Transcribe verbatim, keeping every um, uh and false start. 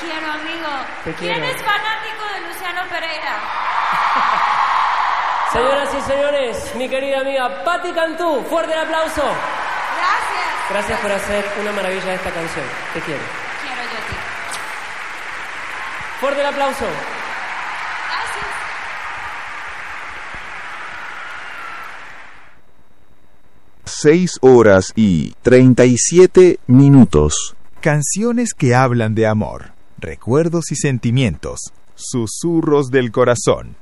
quiero, amigo. Te quiero. ¿Quién es fanático de Luciano Pereira? Señoras y señores, mi querida amiga Patti Cantú, fuerte el aplauso. Gracias. Gracias por hacer una maravilla de esta canción. Te quiero. Quiero yo a ti. Fuerte el aplauso. Gracias. Seis horas y treinta y siete minutos. Canciones que hablan de amor, recuerdos y sentimientos, susurros del corazón.